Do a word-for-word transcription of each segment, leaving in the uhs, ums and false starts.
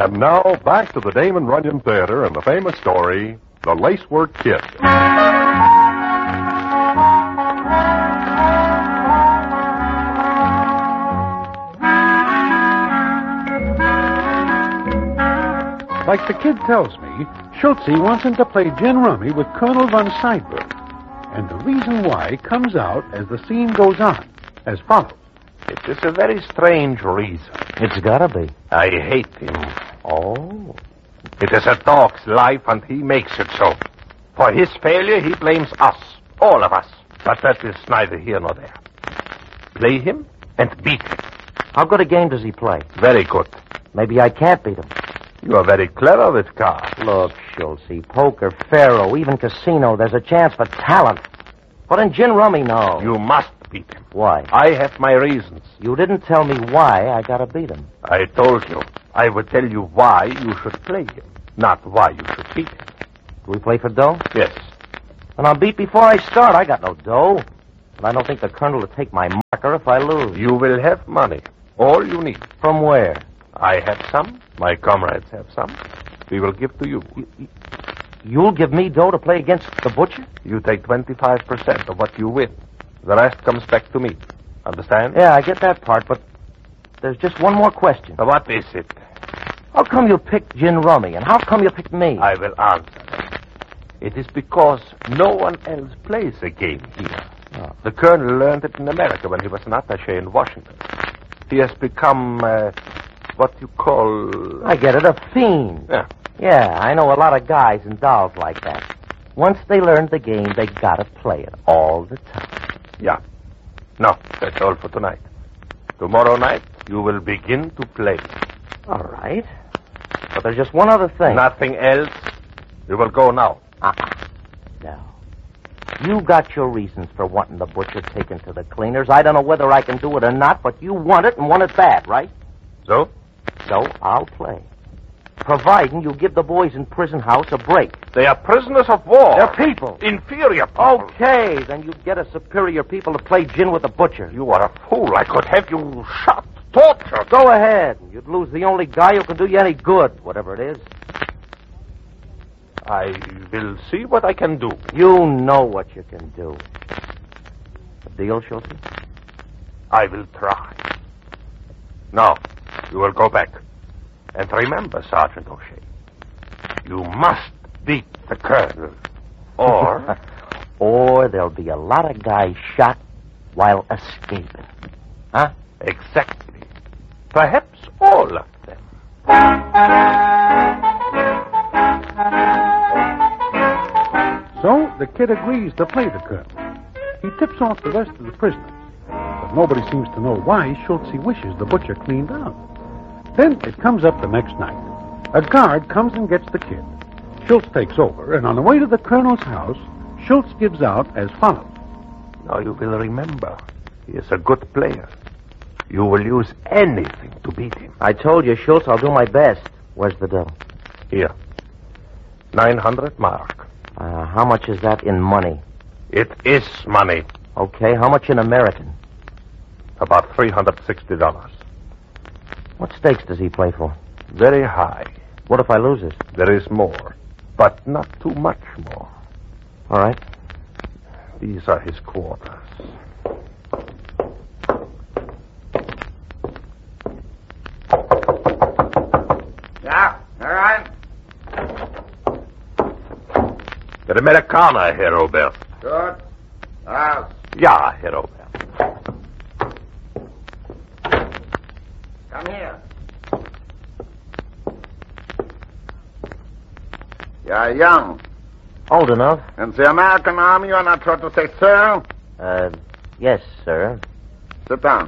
And now, back to the Damon Runyon Theater and the famous story, The Lacework Kid. Like the kid tells me, Schultze wants him to play gin rummy with Colonel von Seidberg. And the reason why comes out as the scene goes on, as follows. It is a very strange reason. It's gotta be. I hate him. Oh. It is a dog's life, and he makes it so. For his failure, he blames us, all of us. But that is neither here nor there. Play him and beat him. How good a game does he play? Very good. Maybe I can't beat him. You are very clever with cards. Look, Schultze, poker, faro, even casino, there's a chance for talent. But in gin rummy, no. You must beat him. Why? I have my reasons. You didn't tell me why I gotta beat him. I told you. I would tell you why you should play him, not why you should beat him. Do we play for dough? Yes. And I'll beat before I start. I got no dough. And I don't think the Colonel will take my marker if I lose. You will have money. All you need. From where? I have some. My comrades have some. We will give to you. you, you you'll give me dough to play against the butcher? You take twenty-five percent of what you win. The rest comes back to me. Understand? Yeah, I get that part, but there's just one more question. What is it? How come you picked gin rummy, and how come you picked me? I will answer. It is because no one else plays the game here. Oh. The Colonel learned it in America when he was an attaché in Washington. He has become, uh, what you call... I get it, a fiend. Yeah. Yeah, I know a lot of guys and dolls like that. Once they learn the game, they gotta play it all the time. Yeah. No, that's all for tonight. Tomorrow night, you will begin to play. All right. But there's just one other thing. Nothing else. You will go now. Uh-uh. No. You got your reasons for wanting the butcher taken to the cleaners. I don't know whether I can do it or not, but you want it and want it bad, right? So? So I'll play. Providing you give the boys in prison house a break. They are prisoners of war. They're people. Inferior people. Okay, then you get a superior people to play gin with the butcher. You are a fool. I could have you shot, tortured. Go ahead. You'd lose the only guy who can do you any good, whatever it is. I will see what I can do. You know what you can do. A deal, Schultze? I will try. Now, you will go back. And remember, Sergeant O'Shea, you must beat the Colonel. Or... or there'll be a lot of guys shot while escaping. Huh? Exactly. Perhaps all of them. So the kid agrees to play the Colonel. He tips off the rest of the prisoners. But nobody seems to know why Schultze wishes the butcher cleaned out. Then it comes up the next night. A guard comes and gets the kid. Schultz takes over, and on the way to the Colonel's house, Schultz gives out as follows. Now you will remember, he is a good player. You will use anything to beat him. I told you, Schultz, I'll do my best. Where's the dough? Here. nine hundred mark. Uh, how much is that in money? It is money. Okay, how much in American? About three hundred sixty dollars. What stakes does he play for? Very high. What if I lose it? There is more, but not too much more. All right. These are his quarters. Yeah, all right. Der Amerikaner, Herr Robert. Good. House. Ja, Herr Robert. Come here. You're young. Old enough. In the American Army, you're not taught to say sir? Uh, yes, sir. Sit down.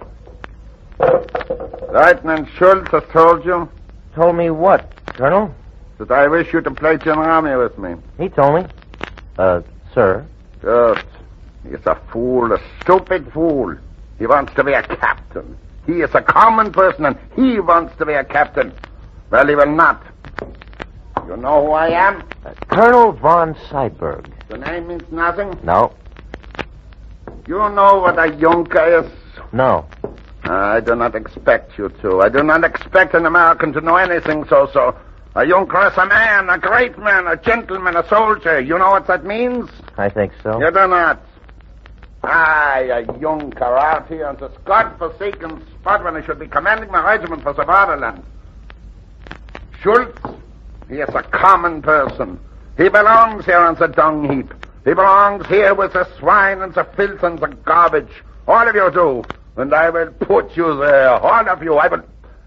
Lieutenant Schultz has told you Told me what, Colonel? that I wish you to play Gin Rummy with me. He told me. Uh, sir. Good. He's a fool, a stupid fool. He wants to be a captain. He is a common person, and he wants to be a captain. Well, he will not. You know who I am? Uh, Colonel von Seidberg. The name means nothing. No. You know what a Junker is? No. Uh, I do not expect you to. I do not expect an American to know anything so-so. A Junker is a man, a great man, a gentleman, a soldier. You know what that means? I think so. You do not. I, a Junker, out here on this godforsaken spot when I should be commanding my regiment for the fatherland. Schultz, he is a common person. He belongs here on the dung heap. He belongs here with the swine and the filth and the garbage. All of you do. And I will put you there. All of you. I will...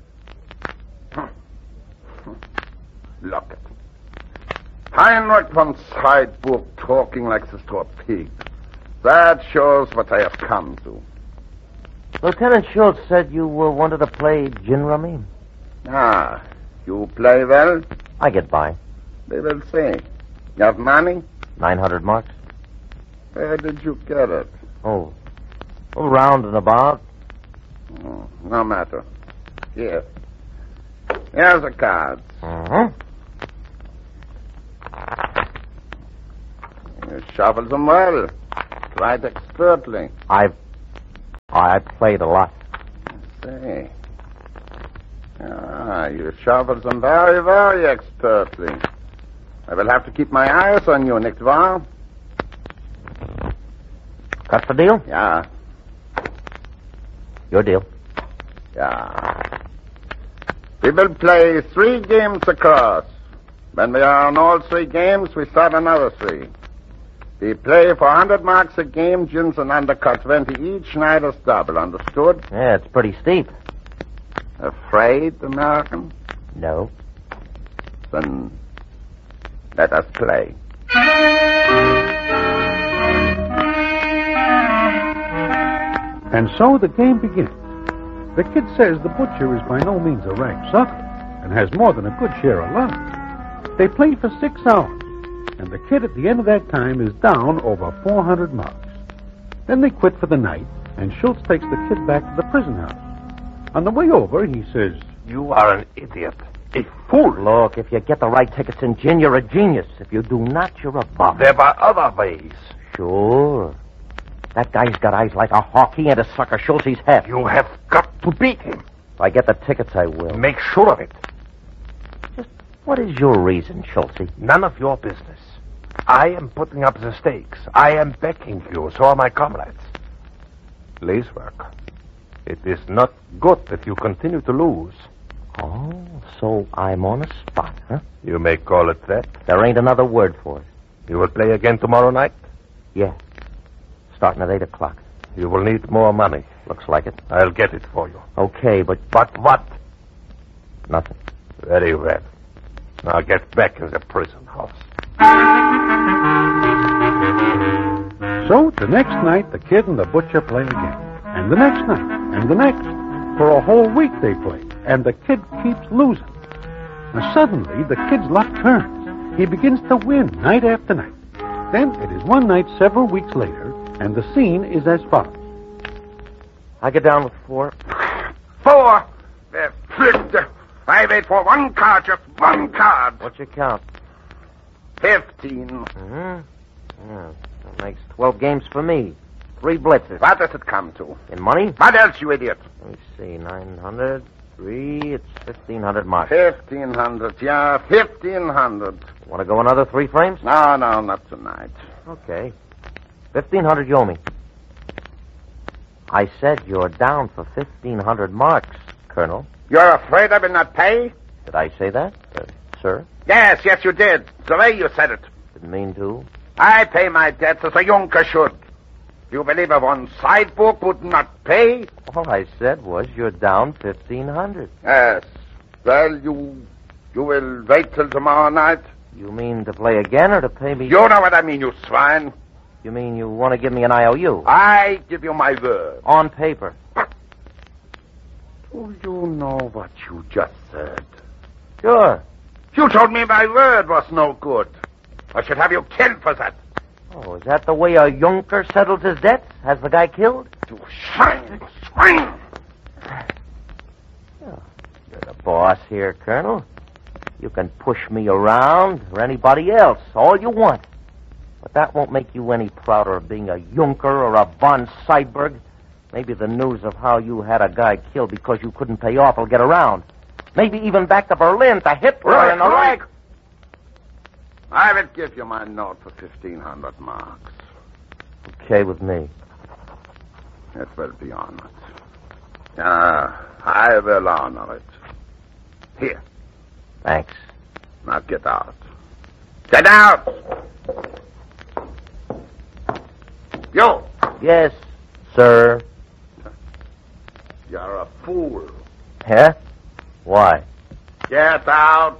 Look at it. Heinrich von Scheidburg talking like this to a pig. That shows what I have come to. Lieutenant Schultz said you uh, wanted to play gin rummy. Ah, you play well? I get by. We will see. You have money? Nine hundred marks. Where did you get it? Oh, oh, round and about. Oh, no matter. Here. Here's the cards. Uh-huh. You shuffle them well. Quite expertly. I've... I played a lot. Say. Ah, you shuffle them very, very expertly. I will have to keep my eyes on you, nicht wahr? Cut the deal? Yeah. Your deal. Yeah. We will play three games across. When we are on all three games, we start another three. We play for one hundred marks a game, gins and undercut twenty each, Schneider's double. Understood? Yeah, it's pretty steep. Afraid, American? No. Then let us play. And so the game begins. The kid says the butcher is by no means a rag sucker and has more than a good share of luck. They play for six hours, and the kid at the end of that time is down over four hundred marks. Then they quit for the night, and Schultz takes the kid back to the prison house. On the way over, he says, You are an idiot. A fool. Look, if you get the right tickets in gin, you're a genius. If you do not, you're a bum. There are other ways. Sure. That guy's got eyes like a hawk. He ain't a sucker. Schultz have. You have got to beat him. If I get the tickets, I will. Make sure of it. Just what is your reason, Schultz? None of your business. I am putting up the stakes. I am backing you. So are my comrades. Lacework. It is not good if you continue to lose. Oh, so I'm on a spot, huh? You may call it that. There ain't another word for it. You will play again tomorrow night? Yeah. Starting at eight o'clock. You will need more money. Looks like it. I'll get it for you. Okay, but... But what? Nothing. Very well. Now get back in the prison house. So the next night, the kid and the butcher play again. And the next night. And the next. For a whole week they play. And the kid keeps losing. Now suddenly, the kid's luck turns. He begins to win night after night. Then it is one night several weeks later, and the scene is as follows. I get down with four. Four? They're flipped. I wait for one card, just one card. What's your count? Fifteen. Mm-hmm. Yeah, that makes twelve games for me. Three blitzes. What does it come to? In money? What else, you idiot? Let me see. Nine hundred. Three. It's fifteen hundred marks. Fifteen hundred, yeah, fifteen hundred. Want to go another three frames? No, no, not tonight. Okay. Fifteen hundred you owe me. I said you're down for fifteen hundred marks, Colonel. You're afraid I will not pay? Did I say that, uh, sir? Yes, yes, you did. The way you said it. Didn't mean to. I pay my debts as a Junker should. You believe a one sidebook would not pay? All I said was you're down fifteen hundred. Yes. Well, you you will wait till tomorrow night? You mean to play again or to pay me? You know what I mean, you swine. You mean you want to give me an I O U? I give you my word. On paper. Do you know what you just said? Sure. You told me my word was no good. I should have you killed for that. Oh, is that the way a Junker settles his debts? Has the guy killed? You swine! You swine! Oh, you're the boss here, Colonel. You can push me around or anybody else, all you want. But that won't make you any prouder of being a Junker or a von Seidberg. Maybe the news of how you had a guy killed because you couldn't pay off will get around. Maybe even back to Berlin to Hitler Right, and the right. like. I will give you my note for fifteen hundred marks. Okay with me. It will be honored. Ah, I will honor it. Here, Thanks. now get out. Get out! You! Yes, sir. You're a fool. Huh? Why? Get out!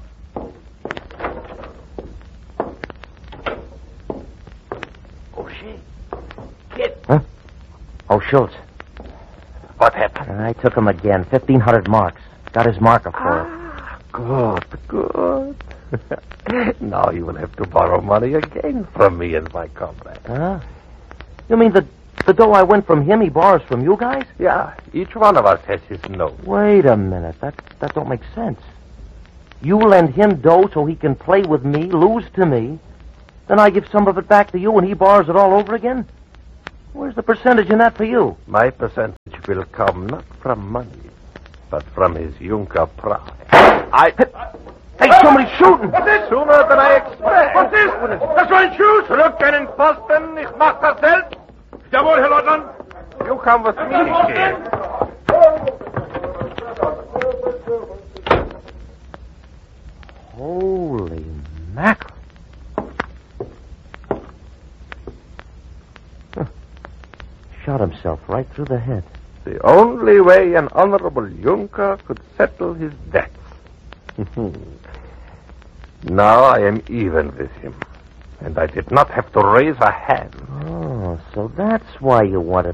Oh, she. Kid. Huh? Oh, Schultz. What happened? I took him again. Fifteen hundred marks. Got his marker for it. Good, good. Now you will have to borrow money again from me and my comrade. Huh? You mean the the dough I win from him, he borrows from you guys? Yeah, each one of us has his note. Wait a minute. That that don't make sense. You lend him dough so he can play with me, lose to me. Then I give some of it back to you and he borrows it all over again? Where's the percentage in that for you? My percentage will come not from money, but from his Junker pride. I... Hey, somebody's shooting! Sooner than I expect. Was ist? Das war ein Schuss! Rück einen Pfosten, ich mach das selbst. Jawohl, Herr Leutnant. You come with me, kid. Holy mackerel. Huh. Shot himself right through the head. The only way an honorable Junker could settle his debts. Now I am even with him, and I did not have to raise a hand. Oh, so that's why you wanted